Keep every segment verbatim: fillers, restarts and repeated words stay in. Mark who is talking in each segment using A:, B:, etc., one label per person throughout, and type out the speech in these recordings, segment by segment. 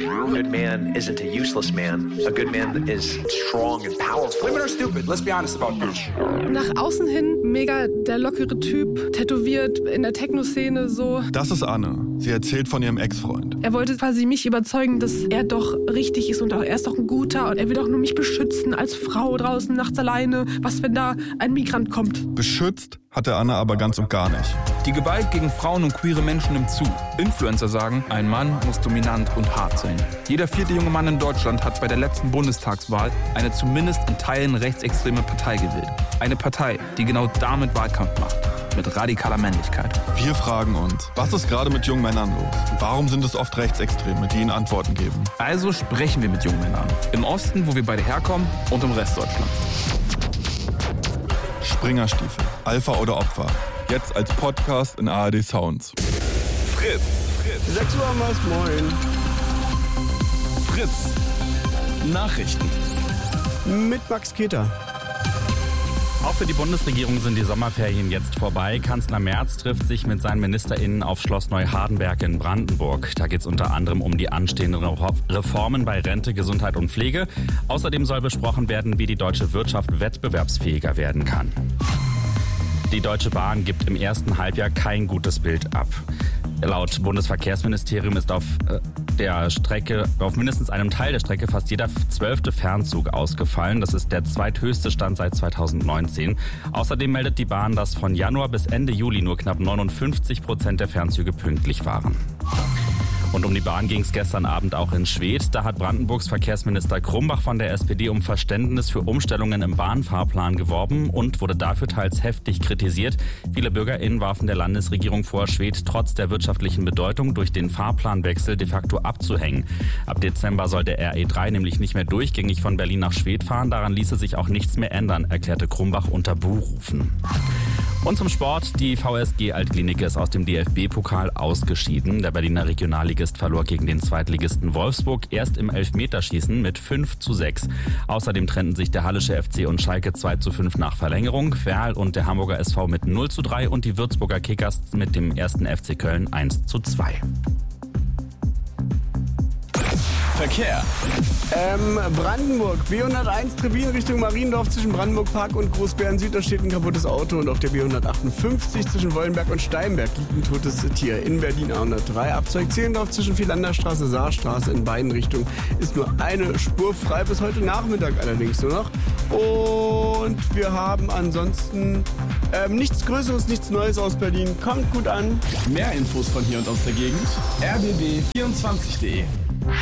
A: A good man isn't a useless man. A good man is strong and powerful.
B: Women are stupid. Let's be honest about this.
C: Nach außen hin mega der lockere Typ, tätowiert in der Techno-Szene so.
D: Das ist Anne. Sie erzählt von ihrem Ex-Freund.
C: Er wollte quasi mich überzeugen, dass er doch richtig ist und auch, er ist doch ein guter und er will doch nur mich beschützen als Frau draußen nachts alleine. Was, wenn da ein Migrant kommt?
D: Beschützt hat er Anne aber ganz und gar nicht.
E: Die Gewalt gegen Frauen und queere Menschen nimmt zu. Influencer sagen, ein Mann muss dominant und hart sein. Jeder vierte junge Mann in Deutschland hat bei der letzten Bundestagswahl eine zumindest in Teilen rechtsextreme Partei gewählt. Eine Partei, die genau damit Wahlkampf macht. Mit radikaler Männlichkeit.
D: Wir fragen uns, was ist gerade mit jungen Männern los? Warum sind es oft Rechtsextreme, die ihnen Antworten geben?
E: Also sprechen wir mit jungen Männern. Im Osten, wo wir beide herkommen, und im Rest Deutschlands.
D: Springerstiefel, Alpha oder Opfer. Jetzt als Podcast in A R D Sounds.
F: Fritz. Fritz.
G: sechs Uhr am Morgen, moin.
F: Fritz. Nachrichten.
G: Mit Max Keter.
H: Auch für die Bundesregierung sind die Sommerferien jetzt vorbei. Kanzler Merz trifft sich mit seinen MinisterInnen auf Schloss Neuhardenberg in Brandenburg. Da geht es unter anderem um die anstehenden Reformen bei Rente, Gesundheit und Pflege. Außerdem soll besprochen werden, wie die deutsche Wirtschaft wettbewerbsfähiger werden kann. Die Deutsche Bahn gibt im ersten Halbjahr kein gutes Bild ab. Laut Bundesverkehrsministerium ist auf der Strecke, auf mindestens einem Teil der Strecke fast jeder zwölfte Fernzug ausgefallen. Das ist der zweithöchste Stand seit zweitausendneunzehn. Außerdem meldet die Bahn, dass von Januar bis Ende Juli nur knapp neunundfünfzig Prozent der Fernzüge pünktlich waren. Und um die Bahn ging es gestern Abend auch in Schwedt. Da hat Brandenburgs Verkehrsminister Krumbach von der S P D um Verständnis für Umstellungen im Bahnfahrplan geworben und wurde dafür teils heftig kritisiert. Viele BürgerInnen warfen der Landesregierung vor, Schwedt trotz der wirtschaftlichen Bedeutung durch den Fahrplanwechsel de facto abzuhängen. Ab Dezember soll der R E drei nämlich nicht mehr durchgängig von Berlin nach Schwedt fahren. Daran ließe sich auch nichts mehr ändern, erklärte Krumbach unter Buhrufen. Und zum Sport. Die V S G Altklinike ist aus dem D F B-Pokal ausgeschieden. Der Berliner Regionalligist verlor gegen den Zweitligisten Wolfsburg erst im Elfmeterschießen mit fünf zu sechs. Außerdem trennten sich der Hallische F C und Schalke zwei zu fünf nach Verlängerung. Verl und der Hamburger S V mit null zu drei und die Würzburger Kickers mit dem ersten F C Köln eins zu zwei.
F: Verkehr.
G: Ähm, Brandenburg, B hunderteins Trebin Richtung Mariendorf zwischen Brandenburg Park und Großbären Süd, da steht ein kaputtes Auto und auf der B hundertachtundfünfzig zwischen Wollenberg und Steinberg liegt ein totes Tier. In Berlin A hundertdrei, Abzweig Zehlendorf zwischen Vierlanderstraße, Saarstraße in beiden Richtungen ist nur eine Spur frei, bis heute Nachmittag allerdings nur noch. Und wir haben ansonsten ähm, nichts Größeres, nichts Neues aus Berlin. Kommt gut an.
F: Mehr Infos von hier und aus der Gegend. R B B vierundzwanzig punkt de.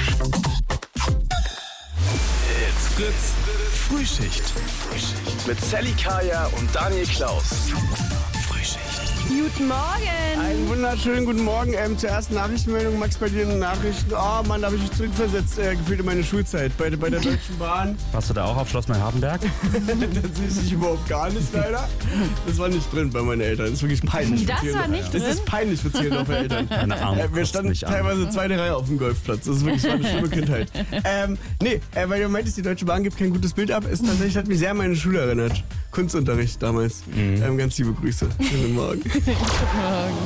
F: It's Fritz Frühschicht. Mit Sally Kaya und Daniel Klaus. Frühschicht.
I: Guten Morgen.
G: Einen wunderschönen guten Morgen. Ähm, zur ersten Nachrichtenmeldung. Max, bei dir eine Nachrichten. Oh Mann, da habe ich mich zurückversetzt, äh, gefühlt in meine Schulzeit. Bei, bei der Deutschen Bahn.
H: Warst du da auch auf Schloss Neuhardenberg?
G: Tatsächlich überhaupt gar nicht, leider. Das war nicht drin bei meinen Eltern. Das ist wirklich peinlich.
I: Das
G: für
I: war nicht
G: das
I: drin?
G: ist peinlich für Zehlendorfer Eltern.
H: Meine Arme
G: äh, wir standen teilweise an. zweite Reihe auf dem Golfplatz. Das ist wirklich das war eine schlimme Kindheit. Ähm, nee, äh, weil du meintest, die Deutsche Bahn gibt kein gutes Bild ab. Ist tatsächlich, hat mich sehr an meine Schule erinnert. Kunstunterricht damals. Mhm. Ähm, ganz liebe Grüße. Guten Morgen.
I: Guten Morgen.